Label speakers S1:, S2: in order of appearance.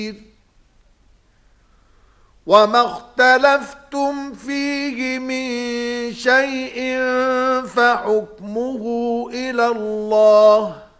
S1: وما اختلفتم فيه من شيء فحكمه إلى الله